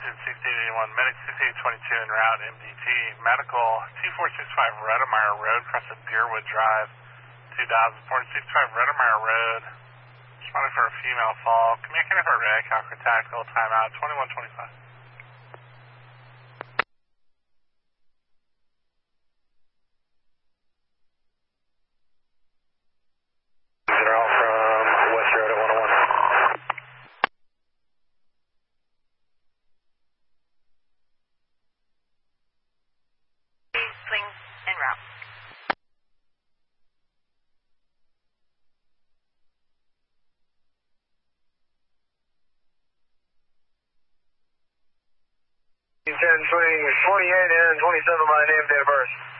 6881, Medic 6822 en route, MDT, Medical 2465 Redemeyer Road, across the Deerwood Drive, 2000, 465 Redemeyer Road. Responding for a female fall. Communicating for Red, Calgary Tactical, timeout 2125. They're all from West Road at 101. Swing en route. Swing 28 and 27 by name, date of birth.